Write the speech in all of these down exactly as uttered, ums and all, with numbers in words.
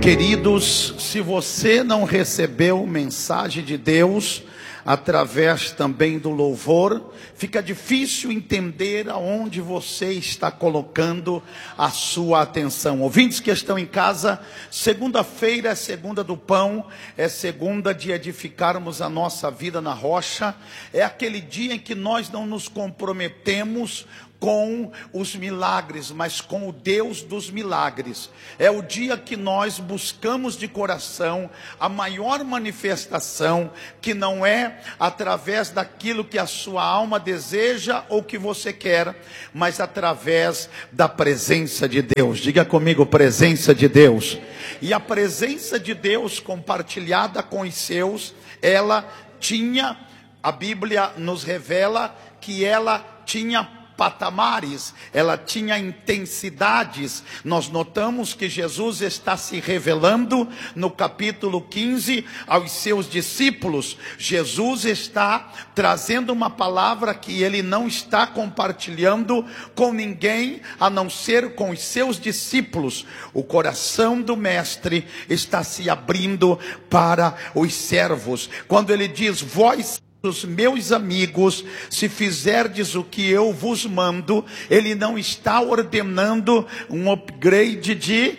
Queridos, se você não recebeu mensagem de Deus através também do louvor, fica difícil entender aonde você está colocando a sua atenção. Ouvintes que estão em casa, segunda-feira é segunda do pão, é segunda de edificarmos a nossa vida na rocha, é aquele dia em que nós não nos comprometemos com os milagres, mas com o Deus dos milagres. É o dia que nós buscamos de coração a maior manifestação, que não é através daquilo que a sua alma deseja ou que você quer, mas através da presença de Deus. Diga comigo, presença de Deus. E a presença de Deus compartilhada com os seus, ela tinha, a Bíblia nos revela que ela tinha patamares, ela tinha intensidades. Nós notamos que Jesus está se revelando no capítulo quinze aos seus discípulos. Jesus está trazendo uma palavra que ele não está compartilhando com ninguém, a não ser com os seus discípulos. O coração do mestre está se abrindo para os servos. Quando ele diz, vós os meus amigos, se fizerdes o que eu vos mando, ele não está ordenando um upgrade de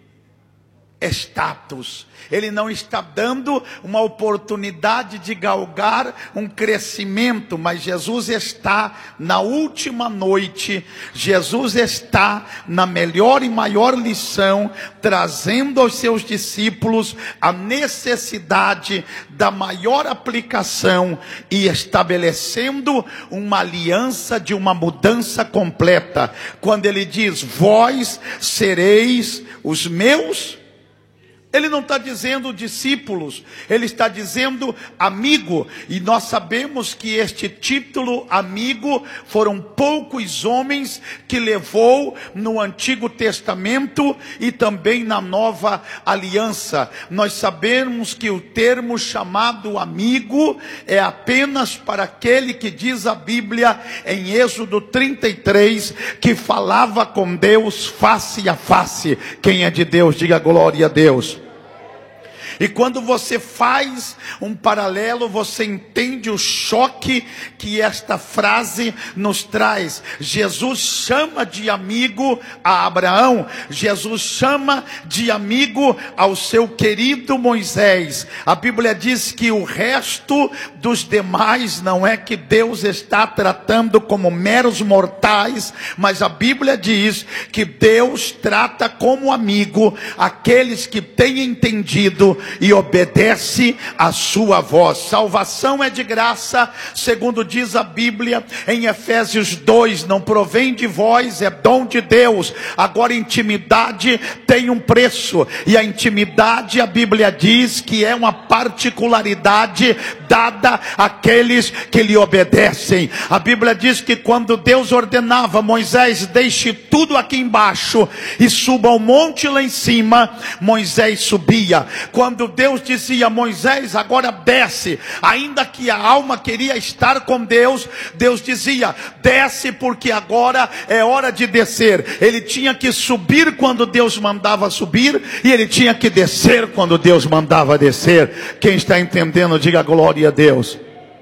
status. Ele não está dando uma oportunidade de galgar um crescimento, mas Jesus está na última noite, Jesus está na melhor e maior lição, trazendo aos seus discípulos a necessidade da maior aplicação e estabelecendo uma aliança de uma mudança completa. Quando ele diz, vós sereis os meus, ele não está dizendo discípulos, ele está dizendo amigo. E nós sabemos que este título amigo foram poucos homens que levou no Antigo Testamento e também na Nova Aliança. Nós sabemos que o termo chamado amigo é apenas para aquele que diz a Bíblia em Êxodo trinta e três, que falava com Deus face a face. Quem é de Deus, diga glória a Deus. E quando você faz um paralelo, você entende o choque que esta frase nos traz. Jesus chama de amigo a Abraão. Jesus chama de amigo ao seu querido Moisés. A Bíblia diz que o resto dos demais não é que Deus está tratando como meros mortais, mas a Bíblia diz que Deus trata como amigo aqueles que têm entendido e obedece a sua voz. Salvação é de graça, segundo diz a Bíblia em Efésios dois, não provém de vós, é dom de Deus. Agora, intimidade tem um preço, e a intimidade, a Bíblia diz que é uma particularidade dada àqueles que lhe obedecem. A Bíblia diz que quando Deus ordenava, Moisés, deixe tudo aqui embaixo e suba ao monte lá em cima, Moisés subia. Quando Deus dizia, Moisés, agora desce, ainda que a alma queria estar com Deus, Deus dizia, desce, porque agora é hora de descer. Ele tinha que subir quando Deus mandava subir, e ele tinha que descer quando Deus mandava descer. Quem está entendendo, diga glória a Deus.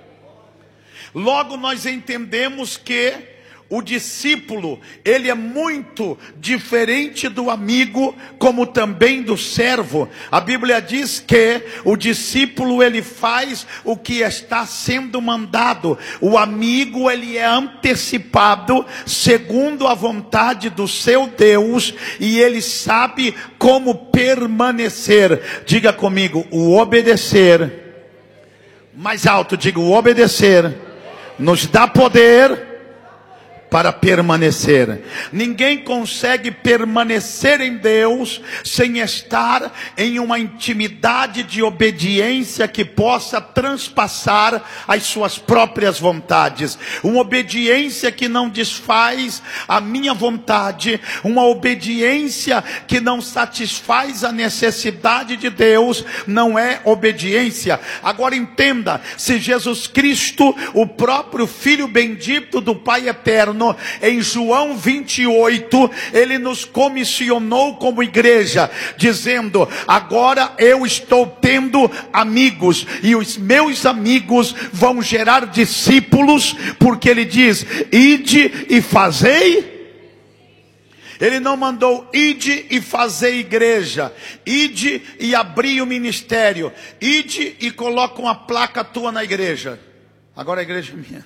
Logo nós entendemos que o discípulo, ele é muito diferente do amigo, como também do servo. A Bíblia diz que o discípulo, ele faz o que está sendo mandado. O amigo, ele é antecipado segundo a vontade do seu Deus, e ele sabe como permanecer. Diga comigo, o obedecer. Mais alto, diga, o obedecer nos dá poder para permanecer. Ninguém consegue permanecer em Deus sem estar em uma intimidade de obediência que possa transpassar as suas próprias vontades. Uma obediência que não desfaz a minha vontade, uma obediência que não satisfaz a necessidade de Deus, não é obediência. Agora entenda, se Jesus Cristo, o próprio Filho bendito do Pai eterno, eterno, em João vinte e oito, ele nos comissionou como igreja, dizendo: agora eu estou tendo amigos, e os meus amigos vão gerar discípulos, porque ele diz: ide e fazei. Ele não mandou ide e fazer igreja, ide e abrir o ministério, ide e coloca uma placa tua na igreja. Agora a igreja é minha.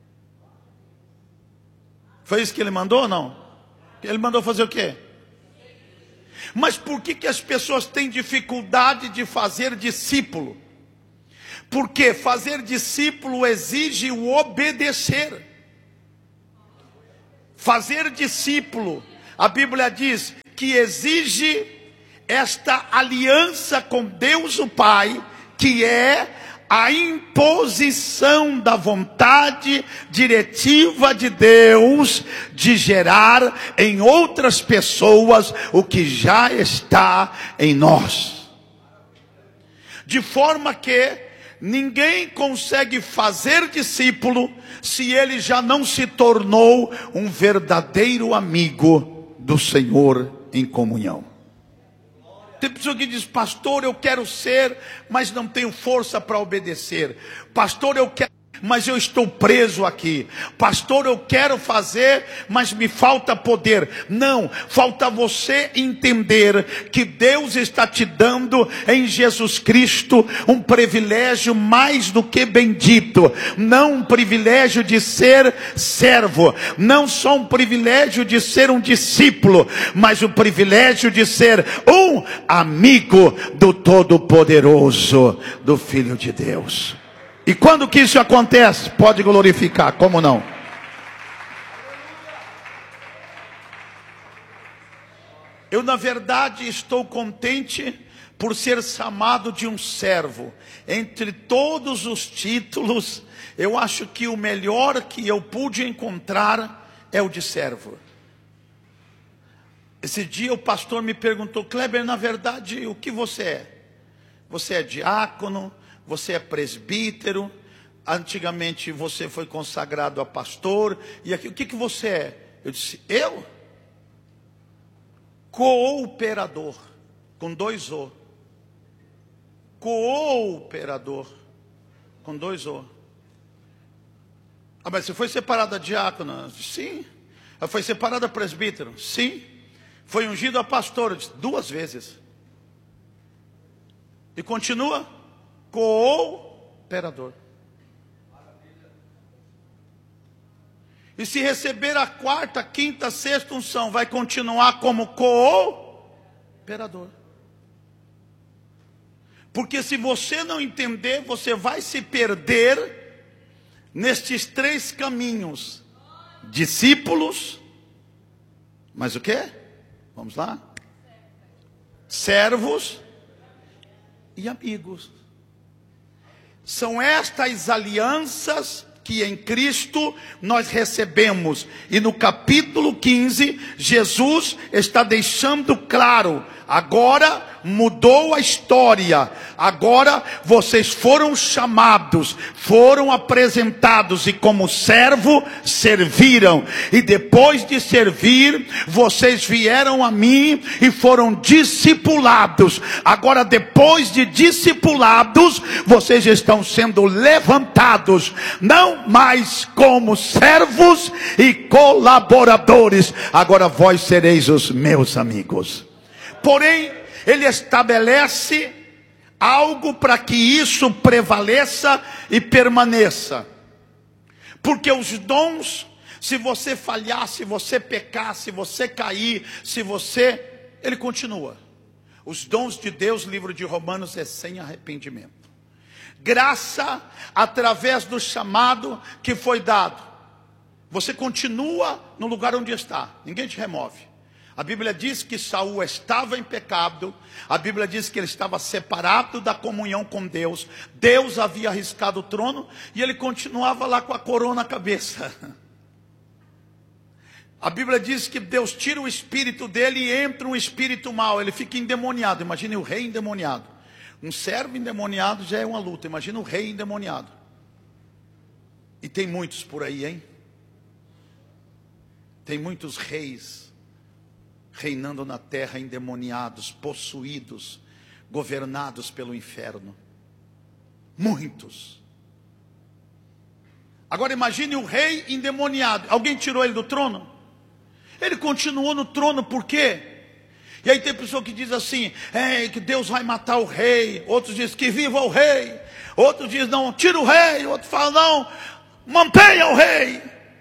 Foi isso que ele mandou ou não? Ele mandou fazer o quê? Mas por que que as pessoas têm dificuldade de fazer discípulo? Porque fazer discípulo exige o obedecer. Fazer discípulo, a Bíblia diz que exige esta aliança com Deus o Pai, que é a imposição da vontade diretiva de Deus de gerar em outras pessoas o que já está em nós. De forma que ninguém consegue fazer discípulo se ele já não se tornou um verdadeiro amigo do Senhor em comunhão. Tem pessoa que diz: pastor, eu quero ser, mas não tenho força para obedecer. Pastor, eu quero, mas eu estou preso aqui. Pastor, eu quero fazer, mas me falta poder. Não, falta você entender que Deus está te dando em Jesus Cristo um privilégio mais do que bendito. Não um privilégio de ser servo, não só um privilégio de ser um discípulo, mas o privilégio de ser um amigo do Todo-Poderoso, do Filho de Deus. E quando que isso acontece, pode glorificar, como não? Eu, na verdade, estou contente por ser chamado de um servo. Entre todos os títulos, eu acho que o melhor que eu pude encontrar é o de servo. Esse dia o pastor me perguntou: Kleber, na verdade, o que você é? Você é diácono? Você é presbítero? Antigamente você foi consagrado a pastor. E aqui, o que, que você é? Eu disse: eu? Cooperador, com dois O. Cooperador, com dois O. Ah, mas você foi separado a diácono? Sim. Ah, foi separado a presbítero? Sim. Foi ungido a pastor? Eu disse: duas vezes. E continua? Cooperador. E se receber a quarta, quinta, sexta unção, vai continuar como cooperador. Porque se você não entender, você vai se perder nestes três caminhos: discípulos, mas o quê? Vamos lá? Servos e amigos. São estas alianças que em Cristo nós recebemos. E no capítulo quinze, Jesus está deixando claro: agora mudou a história. Agora vocês foram chamados, foram apresentados, e como servo serviram. E depois de servir, vocês vieram a mim e foram discipulados. Agora, depois de discipulados, vocês estão sendo levantados, não mais como servos e colaboradores. Agora vós sereis os meus amigos. Porém, ele estabelece algo para que isso prevaleça e permaneça. Porque os dons, se você falhar, se você pecar, se você cair, se você... ele continua. Os dons de Deus, livro de Romanos, é sem arrependimento. Graça através do chamado que foi dado. Você continua no lugar onde está, ninguém te remove. A Bíblia diz que Saul estava em pecado. A Bíblia diz que ele estava separado da comunhão com Deus. Deus havia arriscado o trono e ele continuava lá com a coroa na cabeça. A Bíblia diz que Deus tira o espírito dele e entra um espírito mau. Ele fica endemoniado. Imagine o rei endemoniado. Um servo endemoniado já é uma luta. Imagina o rei endemoniado. E tem muitos por aí, hein? Tem muitos reis reinando na terra, endemoniados, possuídos, governados pelo inferno. Muitos. Agora imagine o rei endemoniado. Alguém tirou ele do trono? Ele continuou no trono, por quê? E aí tem pessoa que diz assim, é, que Deus vai matar o rei. Outros dizem que viva o rei. Outros dizem, não, tira o rei. Outros falam, não, mantenha o rei.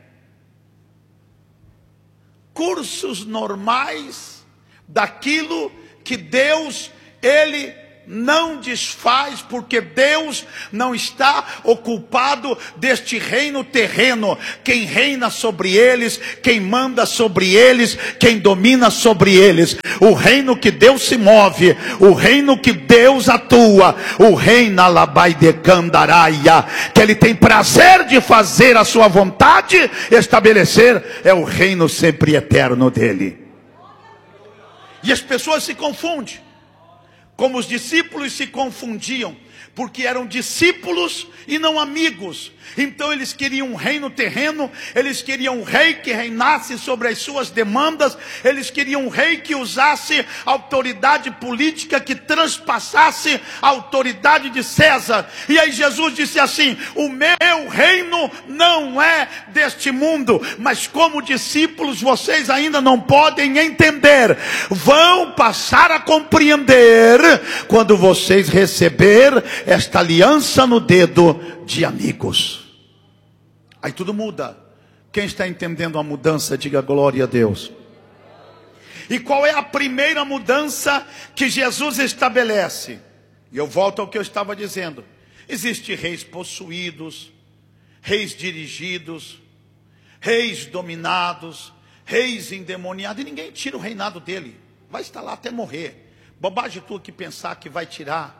Cursos normais daquilo que Deus, Ele não desfaz, porque Deus não está ocupado deste reino terreno. Quem reina sobre eles, quem manda sobre eles, quem domina sobre eles, o reino que Deus se move, o reino que Deus atua, o reino Alabai de Candaraia, que Ele tem prazer de fazer a sua vontade estabelecer, é o reino sempre eterno dele. E as pessoas se confundem, como os discípulos se confundiam, porque eram discípulos e não amigos. Então eles queriam um reino terreno, eles queriam um rei que reinasse sobre as suas demandas, eles queriam um rei que usasse a autoridade política, que transpassasse a autoridade de César. E aí Jesus disse assim, o meu reino não é deste mundo, mas como discípulos vocês ainda não podem entender, vão passar a compreender quando vocês receber esta aliança no dedo de amigos. Aí tudo muda. Quem está entendendo a mudança, diga glória a Deus. E qual é a primeira mudança que Jesus estabelece? E eu volto ao que eu estava dizendo. Existem reis possuídos, reis dirigidos, reis dominados, reis endemoniados, e ninguém tira o reinado dele. Vai estar lá até morrer. Bobagem tua que pensar que vai tirar.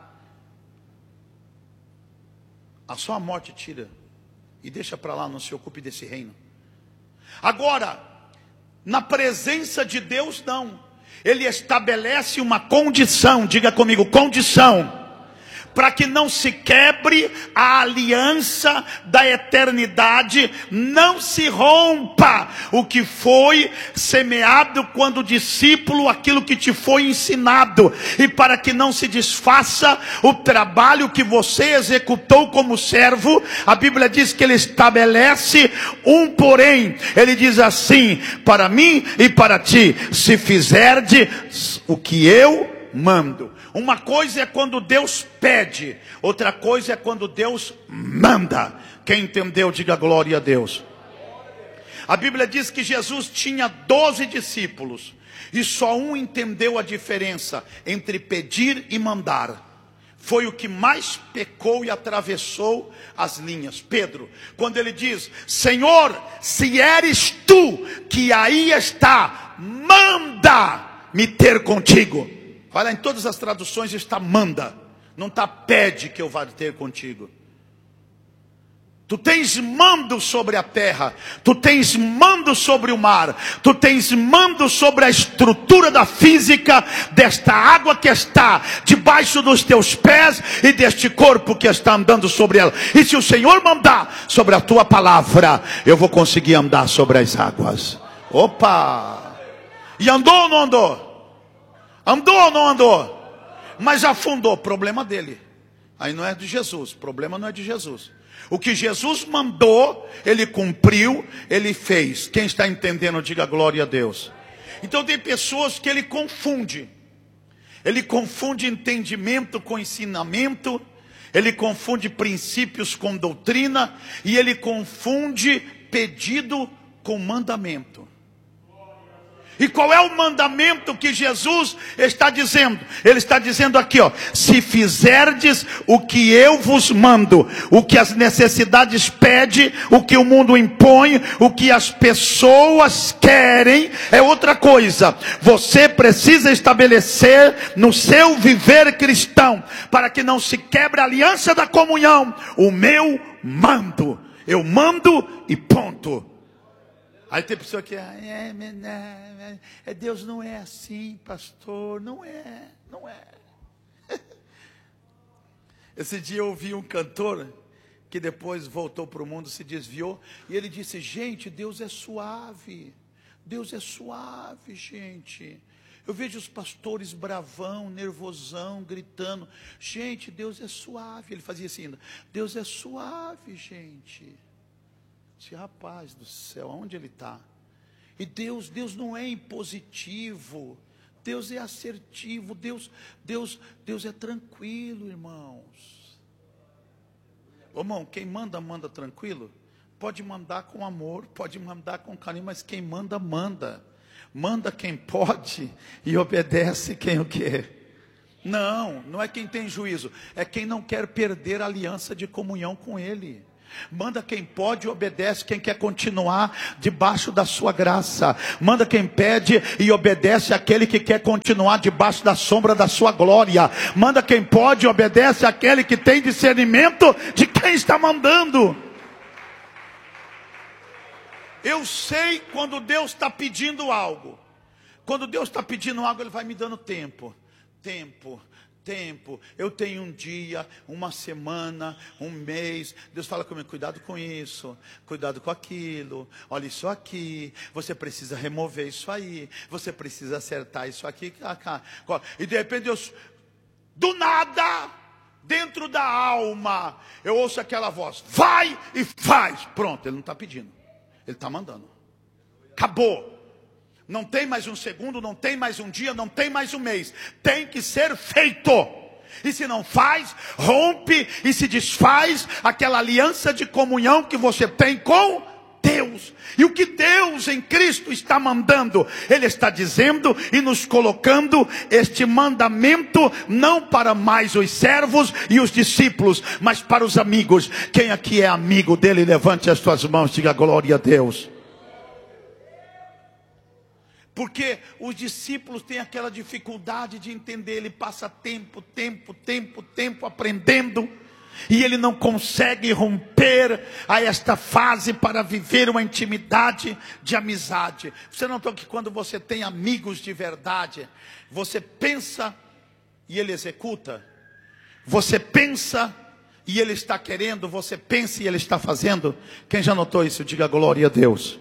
A sua morte tira. E deixa para lá, não se ocupe desse reino. Agora, na presença de Deus não. Ele estabelece uma condição, diga comigo, condição. Para que não se quebre a aliança da eternidade, não se rompa o que foi semeado quando discípulo, aquilo que te foi ensinado, e para que não se desfaça o trabalho que você executou como servo, a Bíblia diz que ele estabelece um porém, ele diz assim, para mim e para ti, se fizerdes o que eu mando. Uma coisa é quando Deus pede, outra coisa é quando Deus manda. Quem entendeu, diga glória a Deus. A Bíblia diz que Jesus tinha doze discípulos, e só um entendeu a diferença entre pedir e mandar. Foi o que mais pecou e atravessou as linhas. Pedro, quando ele diz, Senhor, se eres tu que aí está, manda me ter contigo. Olha, em todas as traduções está manda, não está pede que eu vá ter contigo. Tu tens mando sobre a terra, tu tens mando sobre o mar, tu tens mando sobre a estrutura da física desta água que está debaixo dos teus pés e deste corpo que está andando sobre ela. E se o Senhor mandar sobre a tua palavra, eu vou conseguir andar sobre as águas. Opa! E andou ou não andou? Andou ou não andou? Mas afundou, problema dele. Aí não é de Jesus, o problema não é de Jesus. O que Jesus mandou, ele cumpriu, ele fez. Quem está entendendo, diga glória a Deus. Então tem pessoas que ele confunde. Ele confunde entendimento com ensinamento. Ele confunde princípios com doutrina. E ele confunde pedido com mandamento. E qual é o mandamento que Jesus está dizendo? Ele está dizendo aqui, ó, se fizerdes o que eu vos mando, o que as necessidades pedem, o que o mundo impõe, o que as pessoas querem, é outra coisa. Você precisa estabelecer no seu viver cristão, para que não se quebre a aliança da comunhão, o meu mando. Eu mando e ponto. Aí tem pessoa que é, é, é, Deus não é assim, pastor, não é, não é. Esse dia eu ouvi um cantor que depois voltou para o mundo, se desviou, e ele disse, gente, Deus é suave, Deus é suave, gente. Eu vejo os pastores bravão, nervosão, gritando. Gente, Deus é suave. Ele fazia assim ainda. Deus é suave, gente. Esse rapaz do céu, onde ele está? E Deus, Deus não é impositivo. Deus é assertivo. Deus, Deus, Deus é tranquilo, irmãos. Ô, irmão, quem manda, manda tranquilo. Pode mandar com amor, pode mandar com carinho, mas quem manda, manda. Manda quem pode e obedece quem o quer. Não, não é quem tem juízo, é quem não quer perder a aliança de comunhão com Ele. Manda quem pode e obedece quem quer continuar debaixo da sua graça. Manda quem pede e obedece aquele que quer continuar debaixo da sombra da sua glória. Manda quem pode e obedece aquele que tem discernimento de quem está mandando. Eu sei quando Deus está pedindo algo. Quando Deus está pedindo algo, Ele vai me dando tempo. Tempo, tempo. Eu tenho um dia, uma semana, um mês. Deus fala comigo, cuidado com isso. Cuidado com aquilo. Olha isso aqui. Você precisa remover isso aí. Você precisa acertar isso aqui. E de repente Deus, do nada, dentro da alma, eu ouço aquela voz. Vai e faz. Pronto, Ele não está pedindo. Ele está mandando. Acabou. Não tem mais um segundo, não tem mais um dia, não tem mais um mês. Tem que ser feito. E se não faz, rompe e se desfaz aquela aliança de comunhão que você tem com Deus. E o que Deus em Cristo está mandando, Ele está dizendo e nos colocando este mandamento, não para mais os servos e os discípulos, mas para os amigos. Quem aqui é amigo dele, levante as suas mãos, diga glória a Deus. Porque os discípulos têm aquela dificuldade de entender. Ele passa tempo, tempo, tempo, tempo aprendendo. E ele não consegue romper a esta fase para viver uma intimidade de amizade. Você notou que quando você tem amigos de verdade, você pensa e ele executa. Você pensa e ele está querendo. Você pensa e ele está fazendo. Quem já notou isso? Diga glória a Deus.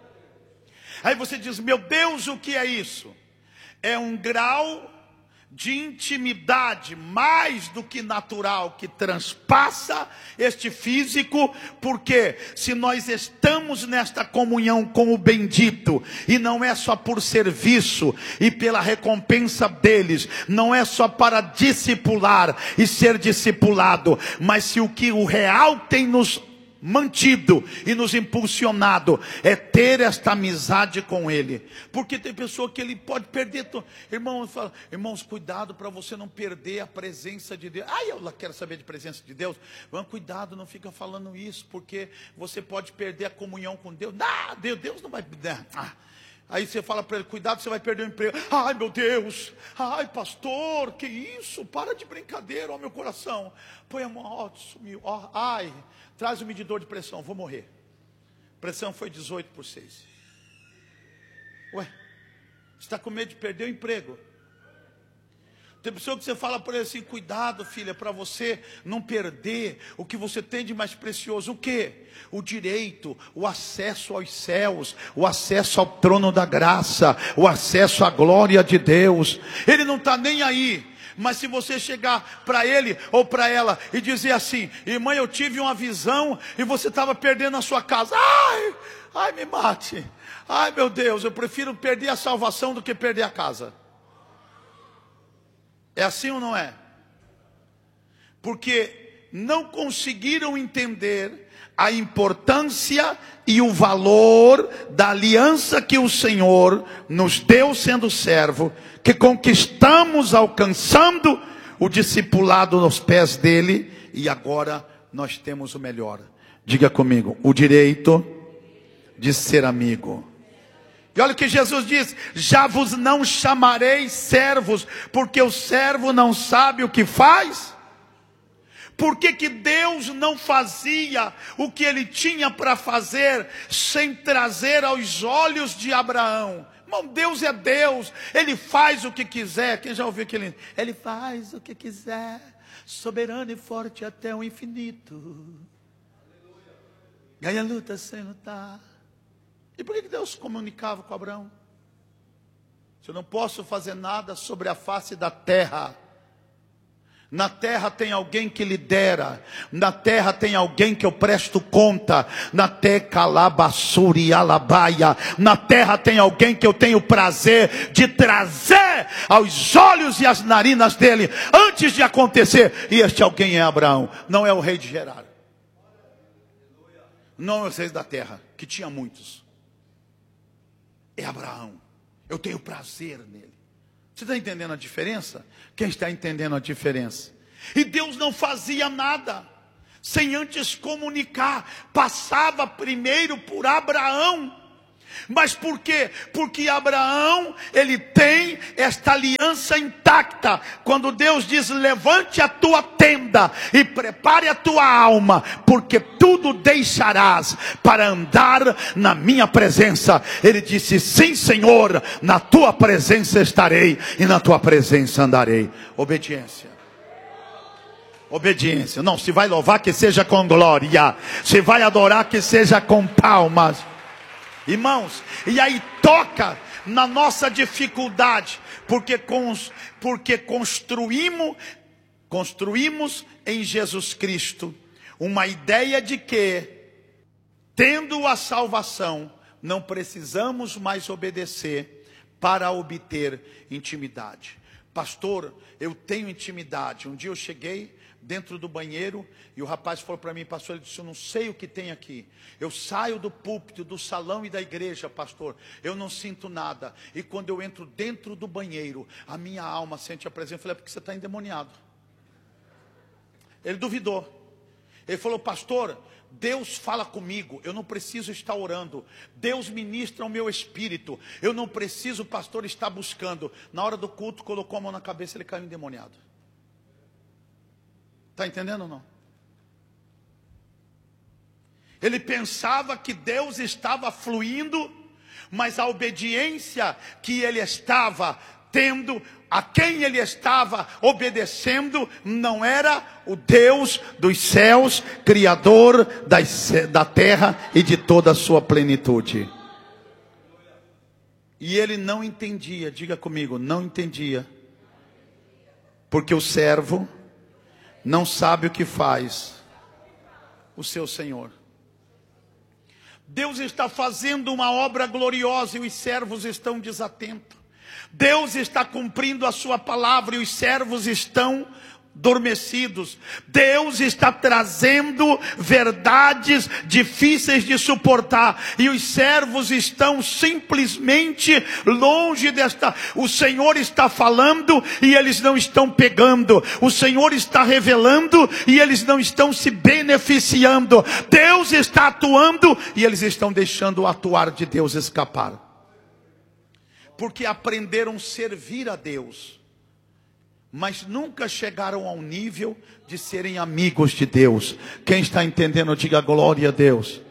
Aí você diz, meu Deus, o que é isso? É um grau de intimidade mais do que natural, que transpassa este físico, porque se nós estamos nesta comunhão com o bendito, e não é só por serviço e pela recompensa deles, não é só para discipular e ser discipulado, mas se o que o real tem nos mantido e nos impulsionado é ter esta amizade com Ele. Porque tem pessoa que ele pode perder. Irmãos, fala, irmãos, cuidado para você não perder a presença de Deus. Ai, eu quero saber de presença de Deus. Mas cuidado, não fica falando isso, porque você pode perder a comunhão com Deus. Ah, Deus, Deus não vai. Ah. Aí você fala para ele, cuidado, você vai perder o emprego. Ai, meu Deus. Ai, pastor, que isso? Para de brincadeira, ó meu coração. Põe a mão, ó, sumiu. Ó, ai, traz o medidor de pressão, vou morrer. Pressão foi dezoito por seis. Ué, você está com medo de perder o emprego? Tem pessoa que você fala para ele assim, cuidado, filha, para você não perder o que você tem de mais precioso. O quê? O direito, o acesso aos céus, o acesso ao trono da graça, o acesso à glória de Deus. Ele não está nem aí. Mas se você chegar para ele ou para ela e dizer assim, irmã, eu tive uma visão e você estava perdendo a sua casa. Ai, ai, me mate. Ai, meu Deus, eu prefiro perder a salvação do que perder a casa. É assim ou não é? Porque não conseguiram entender a importância e o valor da aliança que o Senhor nos deu sendo servo, que conquistamos alcançando o discipulado nos pés dele, e agora nós temos o melhor. Diga comigo, o direito de ser amigo. E olha o que Jesus diz, já vos não chamarei servos, porque o servo não sabe o que faz. Por que que Deus não fazia o que ele tinha para fazer, sem trazer aos olhos de Abraão? Irmão, Deus é Deus, Ele faz o que quiser. Quem já ouviu aquele? Ele faz o que quiser, soberano e forte até o infinito. Ganha luta sem lutar. E por que Deus comunicava com Abraão? Se eu não posso fazer nada sobre a face da terra, na terra tem alguém que lidera, na terra tem alguém que eu presto conta, na terra labassuri alabaia, na terra tem alguém que eu tenho prazer de trazer aos olhos e às narinas dele, antes de acontecer, e este alguém é Abraão, não é o rei de Gerar, não é o rei da terra, que tinha muitos, é Abraão, eu tenho prazer nele. Você está entendendo a diferença? Quem está entendendo a diferença? E Deus não fazia nada sem antes comunicar. Passava primeiro por Abraão. Mas por quê? Porque Abraão, ele tem esta aliança intacta. Quando Deus diz, levante a tua tenda e prepare a tua alma, porque tudo deixarás para andar na minha presença. Ele disse, sim Senhor, na tua presença estarei e na tua presença andarei. Obediência. Obediência. Não, se vai louvar, que seja com glória. Se vai adorar, que seja com palmas. Irmãos, e aí toca na nossa dificuldade, porque, cons, porque construímos, construímos em Jesus Cristo uma ideia de que, tendo a salvação, não precisamos mais obedecer para obter intimidade. Pastor, eu tenho intimidade. Um dia eu cheguei dentro do banheiro e o rapaz falou para mim, pastor, ele disse, eu não sei o que tem aqui, eu saio do púlpito, do salão e da igreja, pastor, eu não sinto nada, e quando eu entro dentro do banheiro, a minha alma sente a presença. Eu falei, é porque você está endemoniado. Ele duvidou, ele falou, pastor, Deus fala comigo, eu não preciso estar orando, Deus ministra o meu espírito, eu não preciso, pastor, estar buscando. Na hora do culto, colocou a mão na cabeça, ele caiu endemoniado. Está entendendo ou não? Ele pensava que Deus estava fluindo, mas a obediência que ele estava tendo, a quem ele estava obedecendo, não era o Deus dos céus, Criador das, da terra e de toda a sua plenitude. E ele não entendia, diga comigo, não entendia, porque o servo não sabe o que faz o seu Senhor. Deus está fazendo uma obra gloriosa e os servos estão desatentos. Deus está cumprindo a sua palavra e os servos estão adormecidos. Deus está trazendo verdades difíceis de suportar e os servos estão simplesmente longe desta. O Senhor está falando e eles não estão pegando. O Senhor está revelando e eles não estão se beneficiando. Deus está atuando e eles estão deixando o atuar de Deus escapar, porque aprenderam a servir a Deus, mas nunca chegaram ao nível de serem amigos de Deus. Quem está entendendo, diga glória a Deus.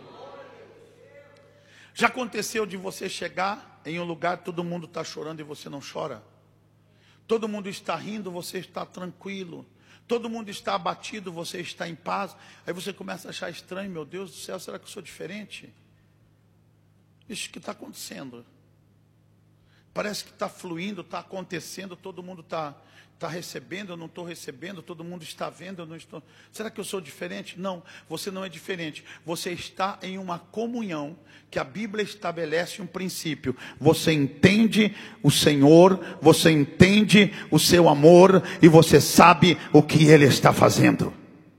Já aconteceu de você chegar em um lugar, todo mundo está chorando e você não chora? Todo mundo está rindo, você está tranquilo. Todo mundo está abatido, você está em paz. Aí você começa a achar estranho, meu Deus do céu, será que eu sou diferente? Isso que está acontecendo. Parece que está fluindo, está acontecendo, todo mundo está tá recebendo, eu não estou recebendo, todo mundo está vendo, eu não estou. Será que eu sou diferente? Não, você não é diferente. Você está em uma comunhão que a Bíblia estabelece um princípio. Você entende o Senhor, você entende o seu amor e você sabe o que Ele está fazendo.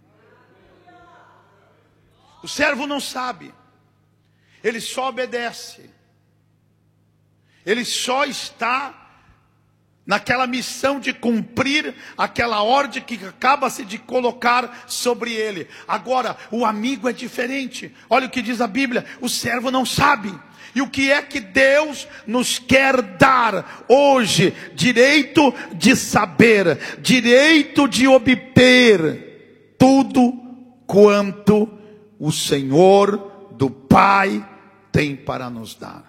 O servo não sabe, ele só obedece. Ele só está naquela missão de cumprir aquela ordem que acaba-se de colocar sobre ele. Agora, o amigo é diferente. Olha o que diz a Bíblia, o servo não sabe. E o que é que Deus nos quer dar hoje? Direito de saber, direito de obter tudo quanto o Senhor do Pai tem para nos dar.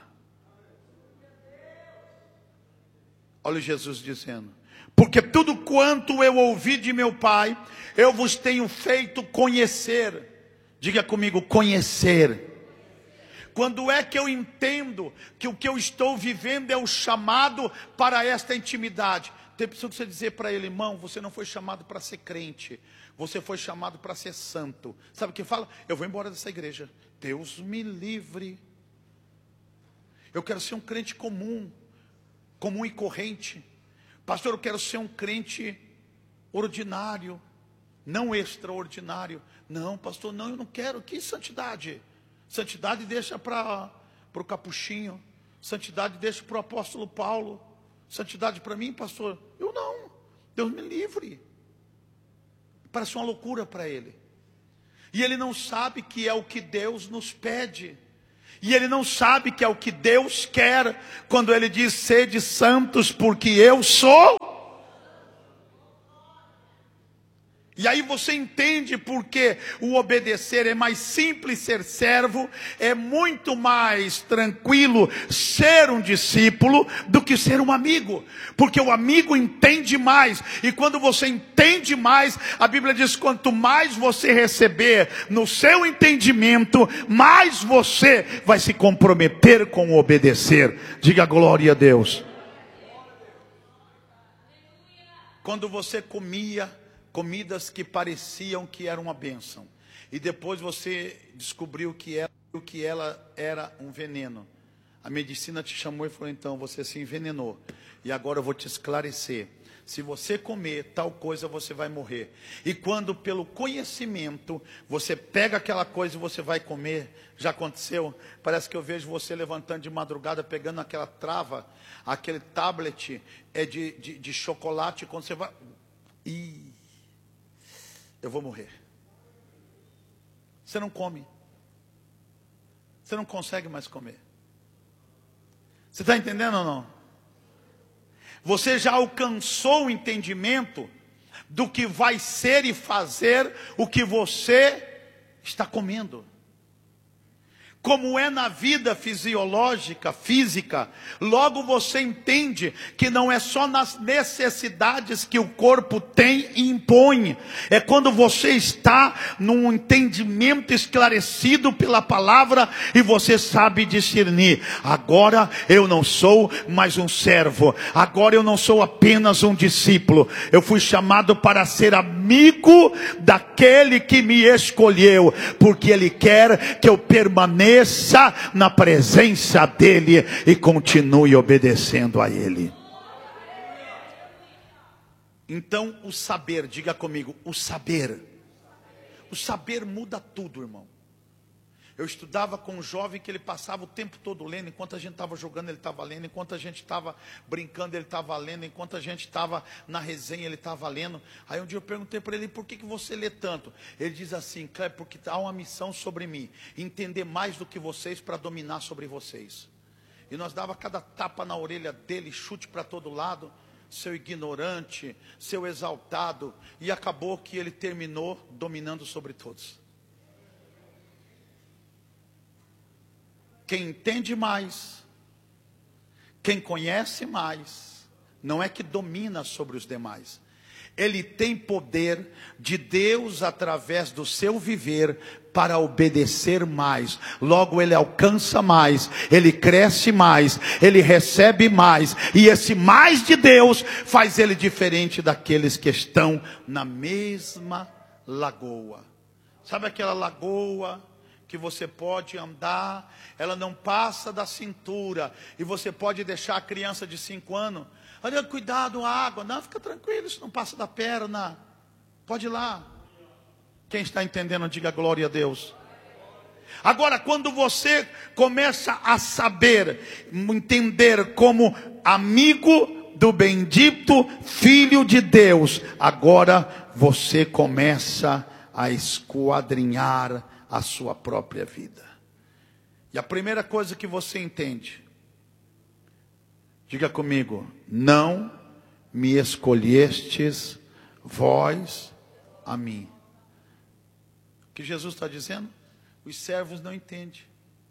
Olha Jesus dizendo, porque tudo quanto eu ouvi de meu Pai, eu vos tenho feito conhecer. Diga comigo, conhecer. Quando é que eu entendo que o que eu estou vivendo é o chamado para esta intimidade? Tem pessoa que você dizer para ele: irmão, você não foi chamado para ser crente, você foi chamado para ser santo. Sabe o que fala? Eu vou embora dessa igreja. Deus me livre. Eu quero ser um crente comum, comum e corrente. Pastor, eu quero ser um crente ordinário, não extraordinário. Não, pastor, não, eu não quero. Que santidade? Santidade deixa para o capuchinho. Santidade deixa para o apóstolo Paulo. Santidade para mim, pastor? Eu não. Deus me livre. Parece uma loucura para ele. E ele não sabe que é o que Deus nos pede. E ele não sabe que é o que Deus quer quando ele diz: sede santos porque eu sou. E aí você entende porque o obedecer é mais simples ser servo, é muito mais tranquilo ser um discípulo do que ser um amigo. Porque o amigo entende mais, e quando você entende mais, a Bíblia diz: quanto mais você receber no seu entendimento, mais você vai se comprometer com o obedecer. Diga glória a Deus. Quando você comia comidas que pareciam que eram uma bênção, e depois você descobriu que ela, que ela era um veneno, a medicina te chamou e falou: então você se envenenou, e agora eu vou te esclarecer. Se você comer tal coisa, você vai morrer. E quando pelo conhecimento você pega aquela coisa e você vai comer, já aconteceu? Parece que eu vejo você levantando de madrugada, pegando aquela trava, aquele tablet é de, de, de chocolate, quando você vai... Ih, eu vou morrer. Você não come. Você não consegue mais comer. Você está entendendo ou não? Você já alcançou o entendimento do que vai ser e fazer o que você está comendo. Como é na vida fisiológica, física, logo você entende que não é só nas necessidades que o corpo tem e impõe. É quando você está num entendimento esclarecido pela palavra e você sabe discernir: agora eu não sou mais um servo, agora eu não sou apenas um discípulo, eu fui chamado para ser amigo daquele que me escolheu, porque Ele quer que eu permaneça na presença dele e continue obedecendo a ele. Então o saber, diga comigo, o saber. O saber muda tudo, irmão. Eu estudava com um jovem que ele passava o tempo todo lendo. Enquanto a gente estava jogando, ele estava lendo. Enquanto a gente estava brincando, ele estava lendo. Enquanto a gente estava na resenha, ele estava lendo. Aí um dia eu perguntei para ele: por que, que você lê tanto? Ele diz assim: Kleber, porque há uma missão sobre mim, entender mais do que vocês para dominar sobre vocês. E nós dava cada tapa na orelha dele, chute para todo lado: seu ignorante, seu exaltado. E acabou que ele terminou dominando sobre todos. Quem entende mais, quem conhece mais, não é que domina sobre os demais. Ele tem poder de Deus através do seu viver para obedecer mais. Logo ele alcança mais, ele cresce mais, ele recebe mais. E esse mais de Deus faz ele diferente daqueles que estão na mesma lagoa. Sabe aquela lagoa que você pode andar, ela não passa da cintura, e você pode deixar a criança de cinco anos, olha, cuidado, a água, não, fica tranquilo, isso não passa da perna, pode ir lá. Quem está entendendo, diga glória a Deus. Agora, quando você começa a saber, entender como amigo do bendito Filho de Deus, agora você começa a esquadrinhar a sua própria vida. E a primeira coisa que você entende, diga comigo: não me escolhestes vós a mim. O que Jesus está dizendo? Os servos não entendem.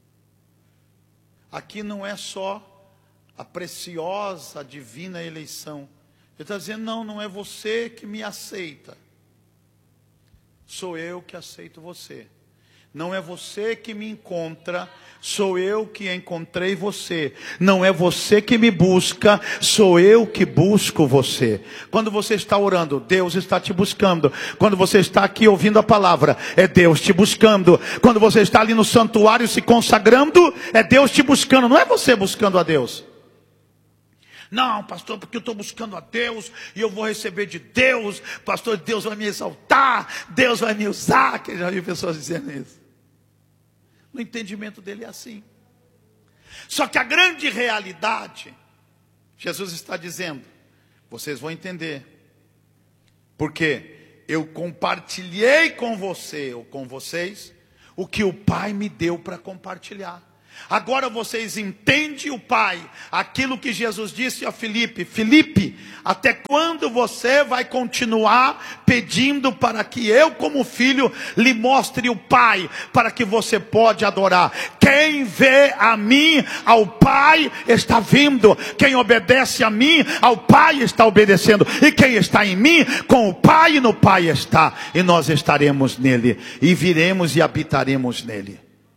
Aqui não é só a preciosa, divina eleição. Ele está dizendo: não, não é você que me aceita, sou eu que aceito você. Não é você que me encontra, sou eu que encontrei você. Não é você que me busca, sou eu que busco você. Quando você está orando, Deus está te buscando. Quando você está aqui ouvindo a palavra, é Deus te buscando. Quando você está ali no santuário se consagrando, é Deus te buscando. Não é você buscando a Deus. Não, pastor, porque eu estou buscando a Deus e eu vou receber de Deus. Pastor, Deus vai me exaltar, Deus vai me usar. Que já vi pessoas dizendo isso. No entendimento dele é assim. Só que a grande realidade, Jesus está dizendo, vocês vão entender. Porque eu compartilhei com você, ou com vocês, o que o Pai me deu para compartilhar. Agora vocês entendem o Pai, aquilo que Jesus disse a Filipe: Filipe, até quando você vai continuar pedindo para que eu como filho lhe mostre o Pai, para que você pode adorar? Quem vê a mim, ao Pai está vindo. Quem obedece a mim, ao Pai está obedecendo. E quem está em mim, com o Pai, no Pai está. E nós estaremos nele, e viremos e habitaremos nele.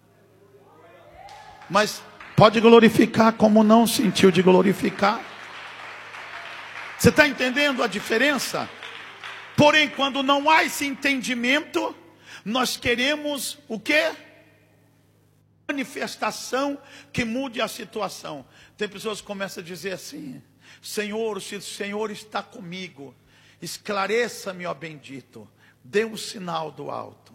Mas pode glorificar como não sentiu de glorificar. Você está entendendo a diferença? Porém, quando não há esse entendimento, nós queremos o quê? Manifestação que mude a situação. Tem pessoas que começam a dizer assim: Senhor, se o Senhor está comigo, esclareça-me, ó bendito, dê um sinal do alto.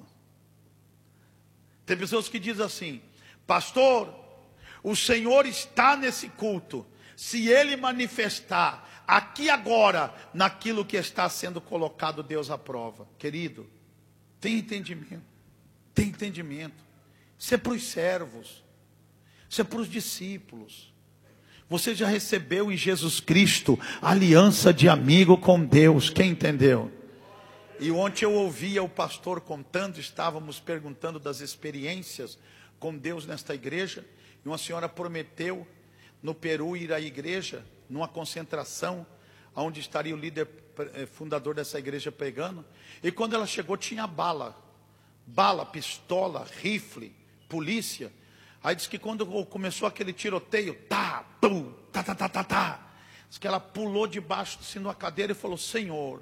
Tem pessoas que dizem assim: pastor, o Senhor está nesse culto. Se Ele manifestar aqui agora, naquilo que está sendo colocado, Deus aprova. Querido, tem entendimento. Tem entendimento. Isso é para os servos. Isso é para os discípulos. Você já recebeu em Jesus Cristo aliança de amigo com Deus. Quem entendeu? E ontem eu ouvia o pastor contando, estávamos perguntando das experiências com Deus nesta igreja, e uma senhora prometeu no Peru ir à igreja, numa concentração, onde estaria o líder fundador dessa igreja pregando, e quando ela chegou tinha bala, bala, pistola, rifle, polícia. Aí diz que quando começou aquele tiroteio, tá, tum, tá, tá, tá, tá, tá, diz que ela pulou debaixo assim, de uma cadeira e falou: Senhor,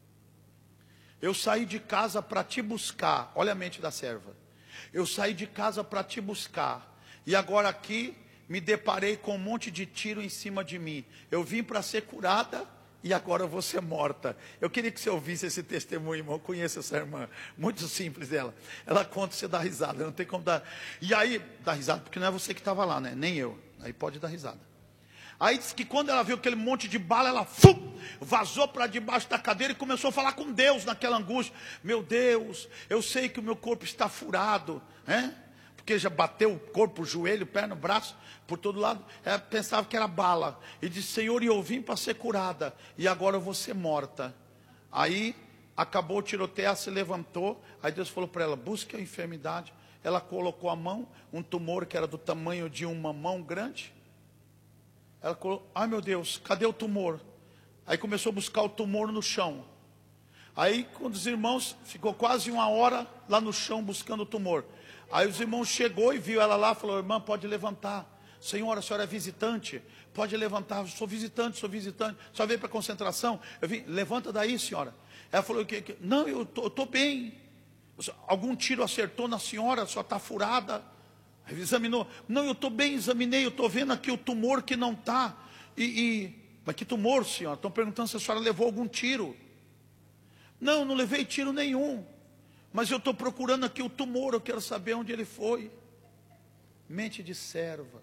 eu saí de casa para te buscar. Olha a mente da serva. Eu saí de casa para te buscar, e agora aqui me deparei com um monte de tiro em cima de mim. Eu vim para ser curada e agora eu vou ser morta. Eu queria que você ouvisse esse testemunho, irmão. Eu conheço essa irmã, muito simples dela. Ela conta, você dá risada, não tem como dar. E aí, dá risada porque não é você que estava lá, né? Nem eu. Aí pode dar risada. Aí diz que quando ela viu aquele monte de bala, ela fum, vazou para debaixo da cadeira e começou a falar com Deus naquela angústia. Meu Deus, eu sei que o meu corpo está furado, né? Porque já bateu o corpo, o joelho, perna, o braço, por todo lado. Ela pensava que era bala. E disse: Senhor, eu vim para ser curada, e agora eu vou ser morta. Aí acabou o tiroteio, ela se levantou. Aí Deus falou para ela: busque a enfermidade. Ela colocou a mão, um tumor que era do tamanho de uma mão grande. Ela colocou: ai meu Deus, cadê o tumor? Aí começou a buscar o tumor no chão. Aí quando os irmãos, ficou quase uma hora lá no chão buscando o tumor. Aí os irmãos chegou e viu ela lá, falou: irmã, pode levantar. Senhora, a senhora é visitante? Pode levantar. Eu sou visitante, sou visitante. Só veio para concentração? Eu vim, levanta daí, senhora. Ela falou: que, que, não, eu estou bem. Algum tiro acertou na senhora, a senhora está furada. Examinou, não, eu estou bem, examinei, eu estou vendo aqui o tumor que não está. E, e, mas que tumor, senhora? Estão perguntando se a senhora levou algum tiro. Não, não levei tiro nenhum, mas eu estou procurando aqui o tumor, eu quero saber onde ele foi. Mente de serva.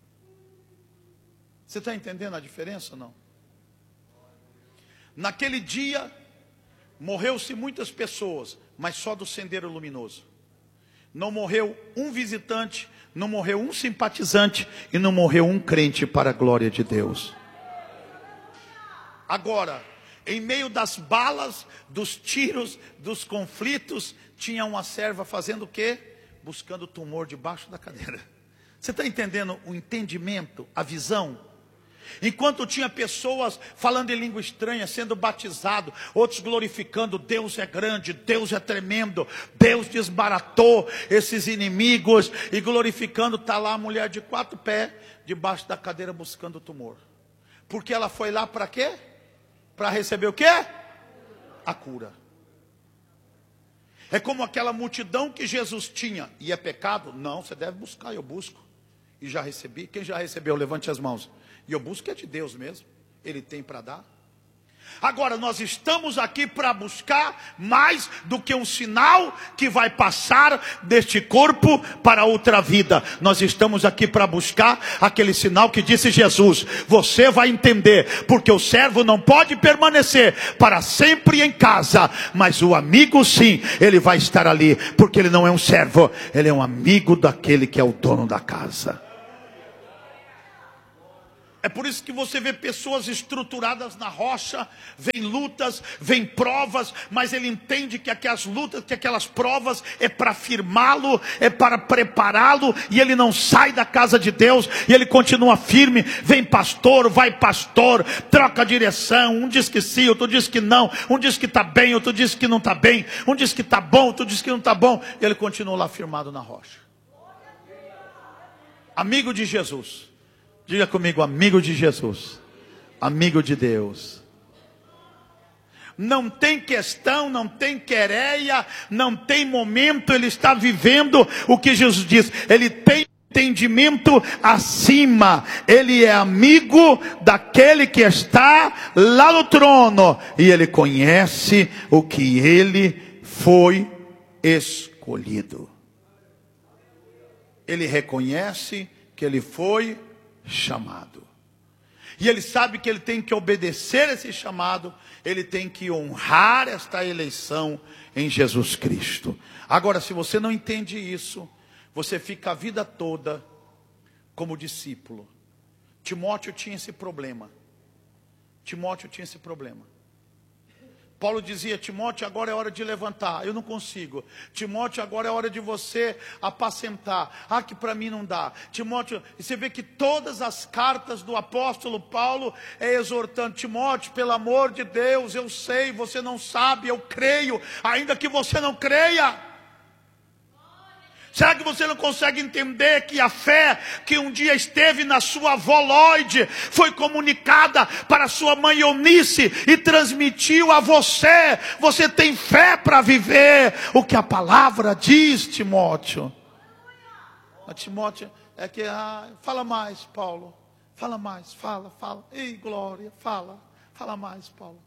Você está entendendo a diferença ou não? Naquele dia, morreu-se muitas pessoas, mas só do Sendeiro Luminoso. Não morreu um visitante, não morreu um simpatizante e não morreu um crente para a glória de Deus. Agora, em meio das balas, dos tiros, dos conflitos, tinha uma serva fazendo o quê? Buscando o tumor debaixo da cadeira. Você está entendendo o entendimento, a visão? Enquanto tinha pessoas falando em língua estranha, sendo batizado, outros glorificando, Deus é grande, Deus é tremendo, Deus desbaratou esses inimigos, e glorificando, está lá a mulher de quatro pés, debaixo da cadeira buscando o tumor. Porque ela foi lá para quê? Para receber o quê? A cura. É como aquela multidão que Jesus tinha. E é pecado? Não, você deve buscar, eu busco. E já recebi. Quem já recebeu? Levante as mãos. E eu busco é de Deus mesmo. Ele tem para dar. Agora nós estamos aqui para buscar mais do que um sinal que vai passar deste corpo para outra vida. Nós estamos aqui para buscar aquele sinal que disse Jesus: você vai entender, porque o servo não pode permanecer para sempre em casa, mas o amigo sim, ele vai estar ali, porque ele não é um servo, ele é um amigo daquele que é o dono da casa. É por isso que você vê pessoas estruturadas na rocha, vem lutas, vem provas, mas ele entende que aquelas lutas, que aquelas provas é para firmá-lo, é para prepará-lo, e ele não sai da casa de Deus, e ele continua firme. Vem pastor, vai pastor, troca a direção, um diz que sim, outro diz que não, um diz que está bem, outro diz que não está bem, um diz que está bom, outro diz que não está bom, e ele continua lá firmado na rocha. Amigo de Jesus. Diga comigo, amigo de Jesus, amigo de Deus. Não tem questão, não tem quereia, não tem momento, ele está vivendo o que Jesus diz. Ele tem entendimento acima, ele é amigo daquele que está lá no trono, e ele conhece o que ele foi escolhido. Ele reconhece que ele foi chamado. E ele sabe que ele tem que obedecer esse chamado, ele tem que honrar esta eleição em Jesus Cristo. Agora, se você não entende isso, você fica a vida toda como discípulo. Timóteo tinha esse problema. Timóteo tinha esse problema. Paulo dizia: Timóteo, agora é hora de levantar. Eu não consigo. Timóteo, agora é hora de você apacentar. Ah, que para mim não dá. Timóteo, e você vê que todas as cartas do apóstolo Paulo é exortando: Timóteo, pelo amor de Deus, eu sei, você não sabe, eu creio, ainda que você não creia. Será que você não consegue entender que a fé que um dia esteve na sua avó Lloyd foi comunicada para a sua mãe Eunice e transmitiu a você? Você tem fé para viver o que a palavra diz, Timóteo. A Timóteo é que, ah, fala mais, Paulo. Fala mais, fala, fala. Ei, Glória, fala. Fala mais, Paulo.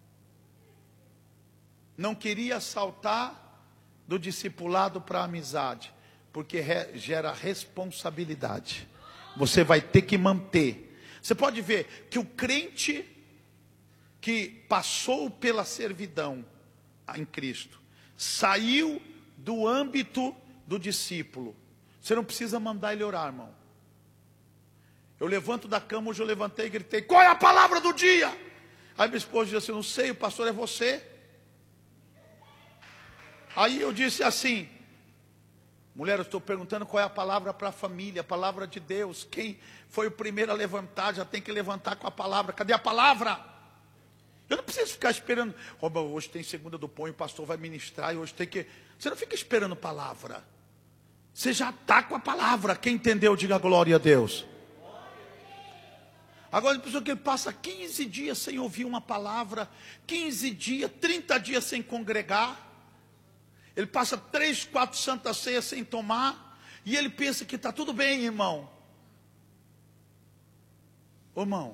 Não queria saltar do discipulado para a amizade, porque gera responsabilidade. Você vai ter que manter. Você pode ver que o crente que passou pela servidão em Cristo saiu do âmbito do discípulo. Você não precisa mandar ele orar, irmão. Eu levanto da cama, hoje eu levantei e gritei: qual é a palavra do dia? Aí minha esposa disse assim: não sei, o pastor é você. Aí eu disse assim: mulher, eu estou perguntando qual é a palavra para a família, a palavra de Deus. Quem foi o primeiro a levantar, já tem que levantar com a palavra. Cadê a palavra? Eu não preciso ficar esperando. Oh, hoje tem segunda do pão, o pastor vai ministrar, e hoje tem que... Você não fica esperando palavra. Você já está com a palavra. Quem entendeu, diga glória a Deus. Agora, a pessoa que ele passa quinze dias sem ouvir uma palavra, quinze dias, trinta dias sem congregar. Ele passa três, quatro santas ceias sem tomar, e ele pensa que está tudo bem, irmão. Ô, irmão,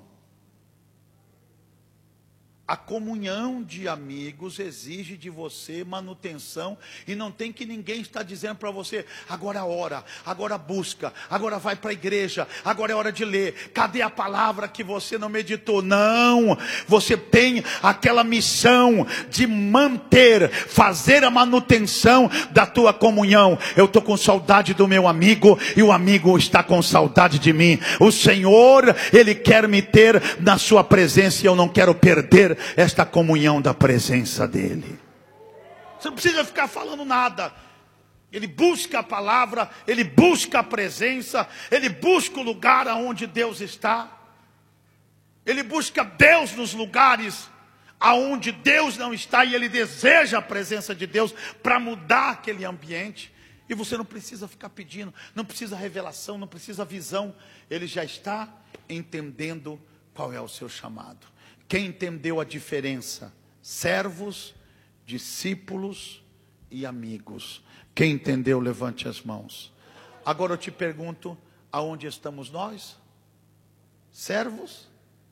a comunhão de amigos exige de você manutenção, e não tem que ninguém estar dizendo para você: agora ora, agora busca, agora vai para a igreja, agora é hora de ler. Cadê a palavra que você não meditou? Não, você tem aquela missão de manter, fazer a manutenção da tua comunhão. Eu estou com saudade do meu amigo, e o amigo está com saudade de mim. O Senhor, Ele quer me ter na sua presença, e eu não quero perder esta comunhão da presença dele. Você não precisa ficar falando nada. Ele busca a palavra, ele busca a presença, ele busca o lugar aonde Deus está. Ele busca Deus nos lugares aonde Deus não está, e ele deseja a presença de Deus para mudar aquele ambiente. E você não precisa ficar pedindo, não precisa revelação, não precisa visão. Ele já está entendendo qual é o seu chamado. Quem entendeu a diferença? Servos, discípulos e amigos. Quem entendeu, levante as mãos. Agora eu te pergunto, aonde estamos nós? Servos,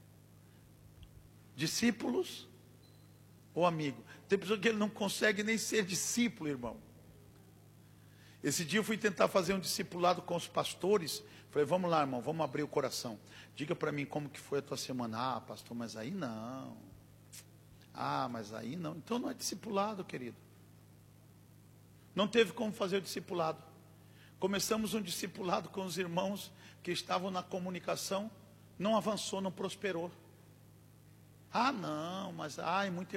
discípulos ou amigo? Tem pessoa que ele não consegue nem ser discípulo, irmão. Esse dia eu fui tentar fazer um discipulado com os pastores. Falei, vamos lá, irmão, vamos abrir o coração. Diga para mim como que foi a tua semana. Ah, pastor, mas aí não. Ah, mas aí não. Então não é discipulado, querido. Não teve como fazer o discipulado. Começamos um discipulado com os irmãos que estavam na comunicação. Não avançou, não prosperou. Ah, não, mas ai, muita